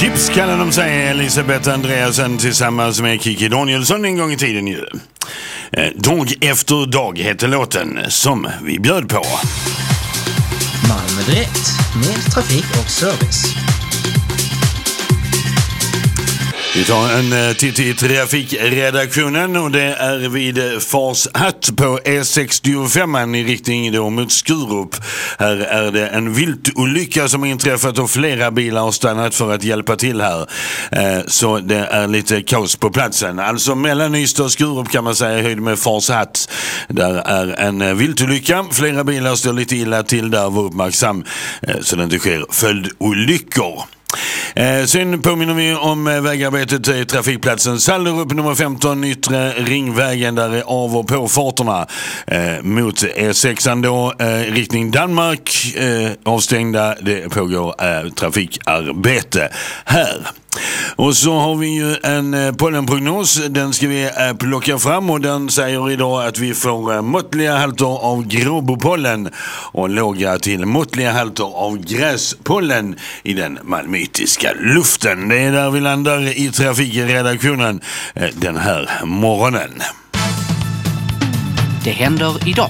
Chips kallar de sig, Elisabeth Andreasen tillsammans med Kiki Danielsson en gång i tiden ju. Dag efter dag heter låten som vi bjöd på. Malmö Direkt med trafik och service. Vi tar en titt i trafikredaktionen och det är vid Farshatt på E65 i riktning då mot Skurup. Här är det en viltolycka som har inträffat och flera bilar har stannat för att hjälpa till här. Så det är lite kaos på platsen. Alltså mellan Ystad och Skurup kan man säga höjd med Farshatt. Där är en viltolycka. Flera bilar står lite illa till där, var uppmärksam så det inte sker följdolyckor. Sen påminner vi om vägarbetet i trafikplatsen Sallerup nummer 15 yttre ringvägen. Där är av- och påfarterna mot E6 då riktning Danmark avstängda. Det pågår trafikarbete här. Och så har vi ju en pollenprognos. Den ska vi plocka fram och den säger idag att vi får måttliga halter av gråbopollen och låga till måttliga halter av gräspollen i den malmöitiska luften. Det är där vi landar i trafikredaktionen den här morgonen. Det händer idag.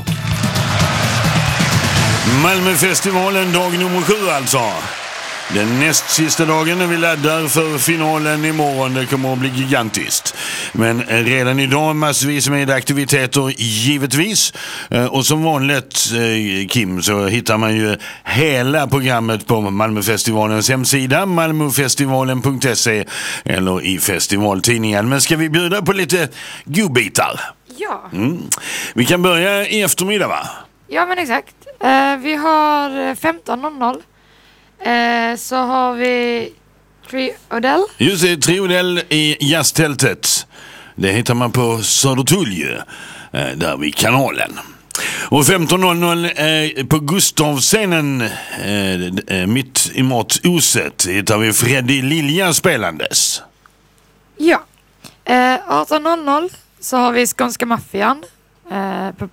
Malmöfestivalen dag nummer 7 alltså. Den näst sista dagen när vi laddar för finalen imorgon. Det kommer att bli gigantiskt. Men redan idag massvis med aktiviteter givetvis. Och som vanligt Kim så hittar man ju hela programmet på Malmöfestivalens hemsida malmöfestivalen.se eller i festivaltidningen. Men ska vi bjuda på lite godbitar? Ja. Vi kan börja i eftermiddag va? Ja men exakt. Vi har 15.00. Så har vi Triodell. Just det, Triodell i jazztältet. Det hittar man på Södertälje, där vid kanalen. Och 15.00 på Gustavscenen mitt emot Oset hittar vi Freddy Lilja spelandes. Ja. 18.00 så har vi Skånska Maffian på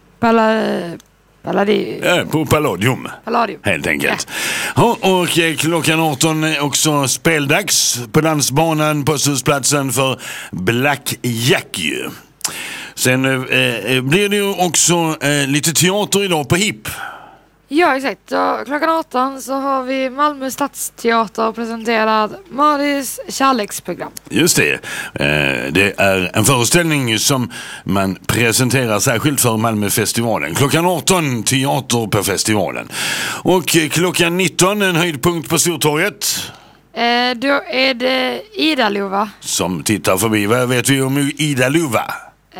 På Palladium. Helt enkelt. Ja. Och klockan 18 är också speldags på dansbanan på Posthusplatsen för Black Jack. Sen blir det ju också lite teater idag på HIP. Ja, exakt. Så klockan 18 så har vi Malmö Stadsteater presenterad Maris kärleksprogram. Just det. Det är en föreställning som man presenterar särskilt för Malmöfestivalen. Klockan 18 teater på festivalen. Och klockan 19 en höjdpunkt på Stortorget. Då är det Ida Lova. Som tittar förbi. Vad vet vi om Ida Lova?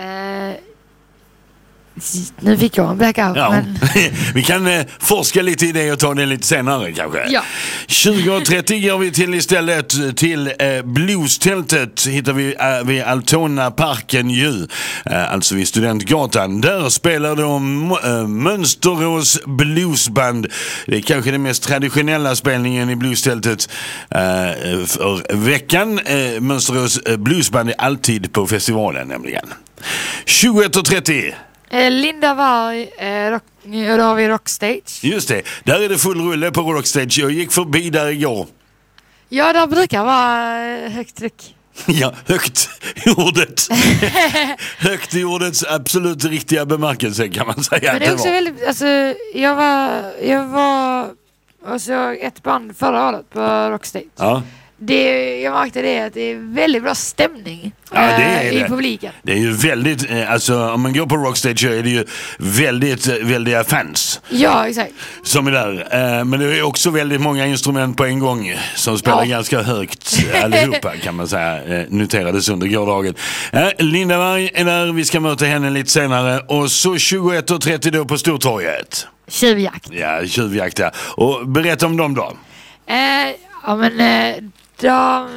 Nu fick jag en blackout. Ja. Men... Vi kan forska lite i det och ta det lite senare kanske. Ja. 20.30 går vi till istället till bluestältet. Hittar vi vid Altona parken ju. Alltså vid Studentgatan. Där spelar de Mönsterås bluesband. Det är kanske den mest traditionella spelningen i bluestältet för veckan. Mönsterås bluesband är alltid på festivalen nämligen. 21.30. Linda Varg, och då har vi Rockstage. Just det, där är det full rulle på Rockstage. Jag gick förbi där igår. Ja, där brukar vara högt tryck. Ja, högt i ordet. Högt i ordets absolut riktiga bemärkelse kan man säga. Men det är också väldigt, alltså jag var och såg ett band förra året på Rockstage. Ja. Jag märkte det att det är väldigt bra stämning i publiken. Det är ju väldigt, alltså om man går på Rockstage är det ju väldiga fans. Ja, exakt. Som är där. Men det är också väldigt många instrument på en gång som spelar ganska högt allihopa kan man säga. Noterades under gårdagen. Linda Varg är där, vi ska möta henne lite senare. Och så 21.30 då på Stortorget. Tjuvjakt. Ja, tjuvjakt ja. Och berätta om dem då. Ja men de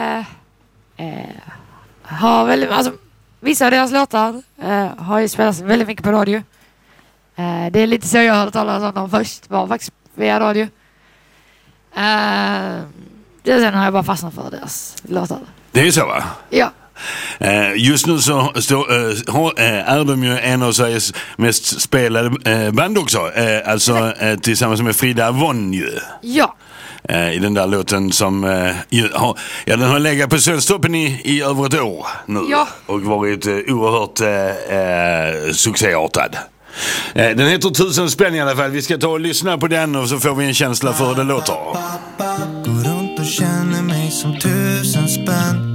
har väldigt, alltså vissa av deras låtar har ju spelats väldigt mycket på radio. Det är lite så jag hörde talas om dem först, var faktiskt via radio. Sen har jag bara fastnat för deras låtar. Det är så va? Ja. Just nu så är de ju en av Sveriges mest spelade band också. Alltså tillsammans med Frida Vonn ju. Ja. I den där låten som den har legat på Svensktoppen i över ett år nu. Ja. Och varit oerhört succéartad. Den heter 1000 spänn i alla fall. Vi ska ta och lyssna på den och så får vi en känsla för hur det låter. Går runt och känner mig som 1000 spänn.